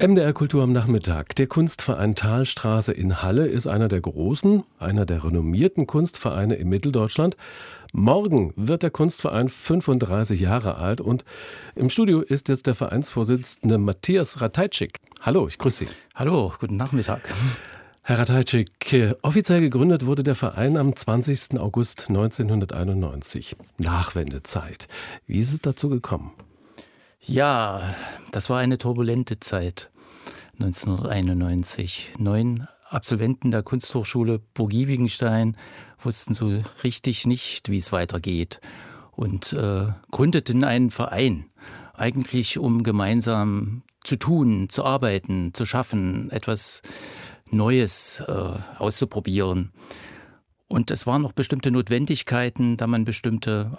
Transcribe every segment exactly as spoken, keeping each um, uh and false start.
M D R Kultur am Nachmittag. Der Kunstverein Thalstraße in Halle ist einer der großen, einer der renommierten Kunstvereine in Mitteldeutschland. Morgen wird der Kunstverein fünfunddreißig Jahre alt und im Studio ist jetzt der Vereinsvorsitzende Matthias Ratajczyk. Hallo, ich grüße Sie. Hallo, guten Nachmittag. Herr Ratajczyk, offiziell gegründet wurde der Verein am zwanzigsten August neunzehnhunderteinundneunzig. Nachwendezeit. Wie ist es dazu gekommen? Ja, das war eine turbulente Zeit, neunzehnhunderteinundneunzig. Neun Absolventen der Kunsthochschule Burg-Giebichenstein wussten so richtig nicht, wie es weitergeht und äh, gründeten einen Verein, eigentlich um gemeinsam zu tun, zu arbeiten, zu schaffen, etwas Neues äh, auszuprobieren. Und es waren noch bestimmte Notwendigkeiten, da man bestimmte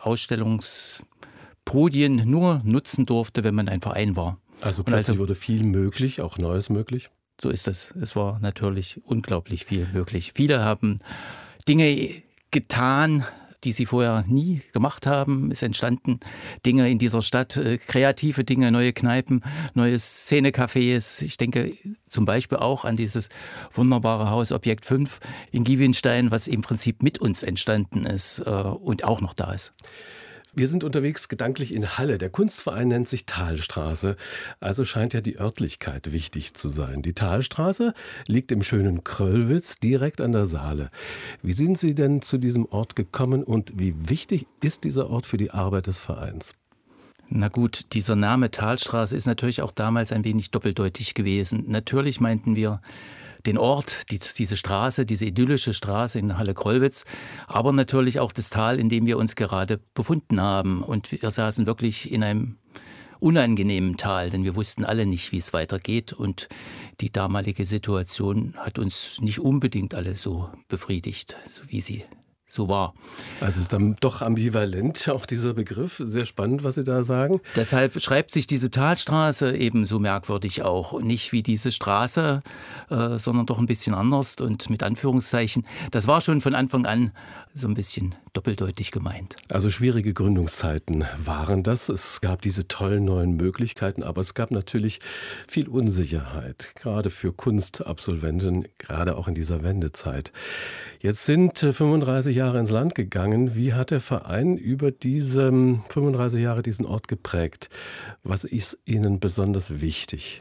Ausstellungspodien nur nutzen durfte, wenn man ein Verein war. Also plötzlich also, wurde viel möglich, auch Neues möglich? So ist es. Es war natürlich unglaublich viel möglich. Viele haben Dinge getan, die sie vorher nie gemacht haben. Es entstanden Dinge in dieser Stadt, äh, kreative Dinge, neue Kneipen, neue Szenecafés. Ich denke zum Beispiel auch an dieses wunderbare Haus Objekt fünf in Giebichenstein, was im Prinzip mit uns entstanden ist äh, und auch noch da ist. Wir sind unterwegs gedanklich in Halle. Der Kunstverein nennt sich Thalstraße. Also scheint ja die Örtlichkeit wichtig zu sein. Die Thalstraße liegt im schönen Kröllwitz direkt an der Saale. Wie sind Sie denn zu diesem Ort gekommen und wie wichtig ist dieser Ort für die Arbeit des Vereins? Na gut, dieser Name Thalstraße ist natürlich auch damals ein wenig doppeldeutig gewesen. Natürlich meinten wir den Ort, die, diese Straße, diese idyllische Straße in Halle-Kröllwitz, aber natürlich auch das Tal, in dem wir uns gerade befunden haben. Und wir saßen wirklich in einem unangenehmen Tal, denn wir wussten alle nicht, wie es weitergeht. Und die damalige Situation hat uns nicht unbedingt alle so befriedigt, so wie sie so war. Also ist dann doch ambivalent, auch dieser Begriff. Sehr spannend, was Sie da sagen. Deshalb schreibt sich diese Thalstraße eben so merkwürdig auch. Und nicht wie diese Straße, äh, sondern doch ein bisschen anders und mit Anführungszeichen. Das war schon von Anfang an so ein bisschen doppeldeutig gemeint. Also schwierige Gründungszeiten waren das. Es gab diese tollen neuen Möglichkeiten, aber es gab natürlich viel Unsicherheit, gerade für Kunstabsolventen, gerade auch in dieser Wendezeit. Jetzt sind fünfunddreißig Jahre ins Land gegangen. Wie hat der Verein über diese fünfunddreißig Jahre diesen Ort geprägt? Was ist Ihnen besonders wichtig?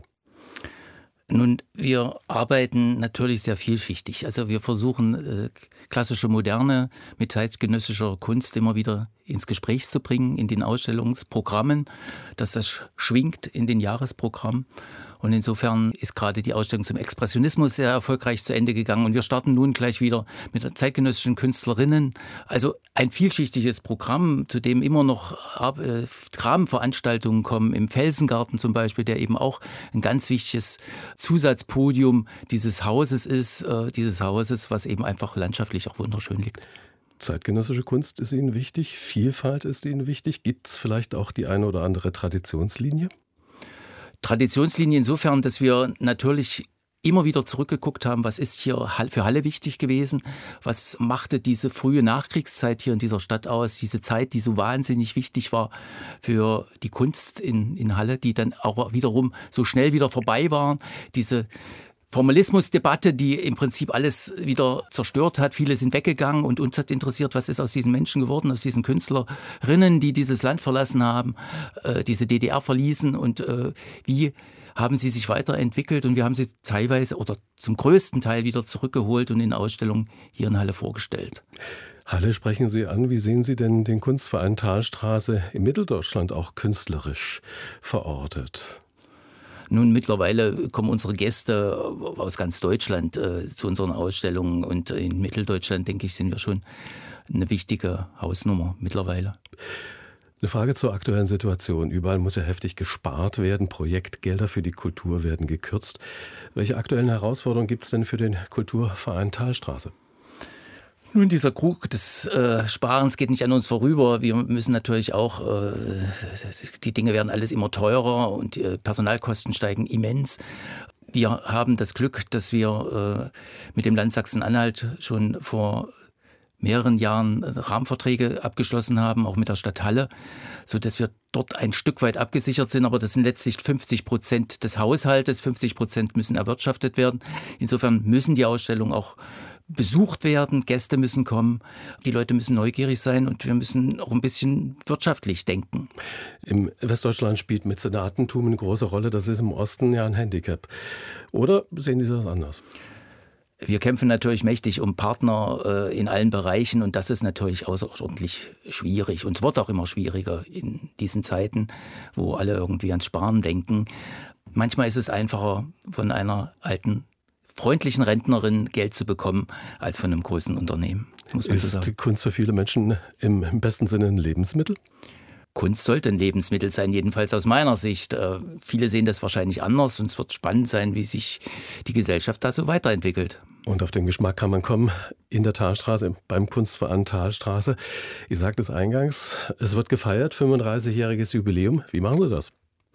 Nun, wir arbeiten natürlich sehr vielschichtig. Also wir versuchen, äh, klassische Moderne mit zeitgenössischer Kunst immer wieder ins Gespräch zu bringen, in den Ausstellungsprogrammen, dass das schwingt in den Jahresprogrammen. Und insofern ist gerade die Ausstellung zum Expressionismus sehr erfolgreich zu Ende gegangen. Und wir starten nun gleich wieder mit zeitgenössischen Künstlerinnen. Also ein vielschichtiges Programm, zu dem immer noch äh, Rahmenveranstaltungen kommen. Im Felsengarten zum Beispiel, der eben auch ein ganz wichtiges Zusatzpodium dieses Hauses ist. Äh, dieses Hauses, was eben einfach landschaftlich auch wunderschön liegt. Zeitgenössische Kunst ist Ihnen wichtig? Vielfalt ist Ihnen wichtig? Gibt es vielleicht auch die eine oder andere Traditionslinie? Traditionslinie insofern, dass wir natürlich immer wieder zurückgeguckt haben, was ist hier für Halle wichtig gewesen, was machte diese frühe Nachkriegszeit hier in dieser Stadt aus, diese Zeit, die so wahnsinnig wichtig war für die Kunst in, in Halle, die dann auch wiederum so schnell wieder vorbei waren, diese Formalismusdebatte, die im Prinzip alles wieder zerstört hat. Viele sind weggegangen und uns hat interessiert, was ist aus diesen Menschen geworden, aus diesen Künstlerinnen, die dieses Land verlassen haben, äh, diese D D R verließen und äh, wie haben sie sich weiterentwickelt und wir haben sie teilweise oder zum größten Teil wieder zurückgeholt und in Ausstellungen hier in Halle vorgestellt. Halle sprechen Sie an. Wie sehen Sie denn den Kunstverein Thalstraße in Mitteldeutschland auch künstlerisch verortet? Nun, mittlerweile kommen unsere Gäste aus ganz Deutschland äh, zu unseren Ausstellungen und in Mitteldeutschland, denke ich, sind wir schon eine wichtige Hausnummer mittlerweile. Eine Frage zur aktuellen Situation. Überall muss ja heftig gespart werden, Projektgelder für die Kultur werden gekürzt. Welche aktuellen Herausforderungen gibt es denn für den Kulturverein Thalstraße? Nun, dieser Krug des äh, Sparens geht nicht an uns vorüber. Wir müssen natürlich auch, äh, die Dinge werden alles immer teurer und die Personalkosten steigen immens. Wir haben das Glück, dass wir äh, mit dem Land Sachsen-Anhalt schon vor mehreren Jahren Rahmenverträge abgeschlossen haben, auch mit der Stadt Halle, sodass wir dort ein Stück weit abgesichert sind. Aber das sind letztlich fünfzig Prozent des Haushaltes, fünfzig Prozent müssen erwirtschaftet werden. Insofern müssen die Ausstellungen auch besucht werden, Gäste müssen kommen, die Leute müssen neugierig sein und wir müssen auch ein bisschen wirtschaftlich denken. Im Westdeutschland spielt Mäzenatentum eine große Rolle, das ist im Osten ja ein Handicap. Oder sehen Sie das anders? Wir kämpfen natürlich mächtig um Partner äh, in allen Bereichen und das ist natürlich außerordentlich schwierig und wird auch immer schwieriger in diesen Zeiten, wo alle irgendwie ans Sparen denken. Manchmal ist es einfacher, von einer alten freundlichen Rentnerin Geld zu bekommen, als von einem großen Unternehmen. Muss man so sagen. Ist Kunst für viele Menschen im, im besten Sinne ein Lebensmittel? Kunst sollte ein Lebensmittel sein, jedenfalls aus meiner Sicht. Äh, viele sehen das wahrscheinlich anders und es wird spannend sein, wie sich die Gesellschaft dazu weiterentwickelt. Und auf den Geschmack kann man kommen in der Talstraße, beim Kunstverein Talstraße. Ich sagte es eingangs, es wird gefeiert, fünfunddreißigjähriges Jubiläum. Wie machen Sie das?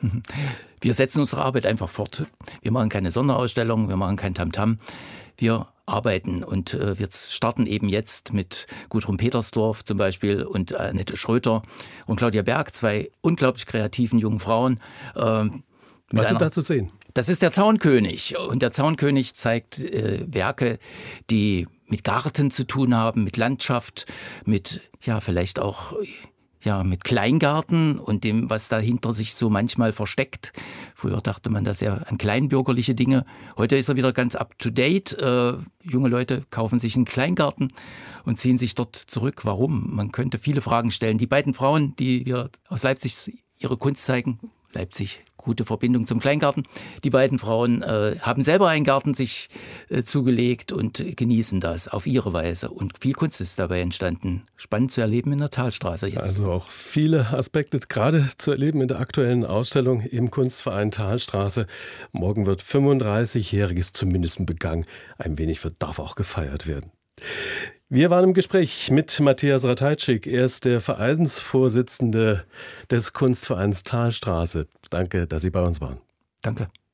Wir setzen unsere Arbeit einfach fort. Wir machen keine Sonderausstellung, wir machen kein Tamtam. Wir arbeiten und äh, wir starten eben jetzt mit Gudrun Petersdorf zum Beispiel und Annette Schröter und Claudia Berg, zwei unglaublich kreativen jungen Frauen. Äh, Was ist da zu sehen? Das ist der Zaunkönig und der Zaunkönig zeigt äh, Werke, die mit Garten zu tun haben, mit Landschaft, mit ja vielleicht auch ja mit Kleingarten und dem, was dahinter sich so manchmal versteckt. Früher dachte man das ja an kleinbürgerliche Dinge. Heute ist er wieder ganz up to date. Äh, junge Leute kaufen sich einen Kleingarten und ziehen sich dort zurück. Warum? Man könnte viele Fragen stellen. Die beiden Frauen, die wir aus Leipzig ihre Kunst zeigen, Leipzig, gute Verbindung zum Kleingarten. Die beiden Frauen äh, haben selber einen Garten sich äh, zugelegt und genießen das auf ihre Weise. Und viel Kunst ist dabei entstanden. Spannend zu erleben in der Talstraße jetzt. Also auch viele Aspekte gerade zu erleben in der aktuellen Ausstellung im Kunstverein Talstraße. Morgen wird fünfunddreißigjähriges zumindest begangen. Ein wenig wird, darf auch gefeiert werden. Wir waren im Gespräch mit Matthias Ratajczyk. Er ist der Vereinsvorsitzende des Kunstvereins Talstraße. Danke, dass Sie bei uns waren. Danke.